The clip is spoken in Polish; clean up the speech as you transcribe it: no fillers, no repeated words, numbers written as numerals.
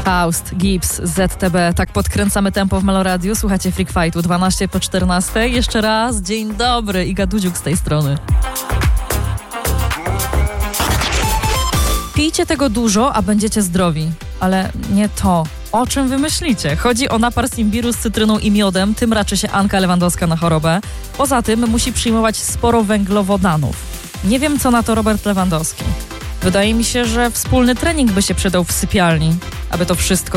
Faust, Gibbs, ZTB. Tak podkręcamy tempo w Meloradiu. Słuchacie Freak Fightu 12 po 14. Jeszcze raz dzień dobry. Iga Dudziuk z tej strony. Pijcie tego dużo, a będziecie zdrowi. Ale nie to. O czym wy myślicie? Chodzi o napar z imbiru z cytryną i miodem. Tym raczy się Anka Lewandowska na chorobę. Poza tym musi przyjmować sporo węglowodanów. Nie wiem, co na to Robert Lewandowski. Wydaje mi się, że wspólny trening by się przydał w sypialni, aby to wszystko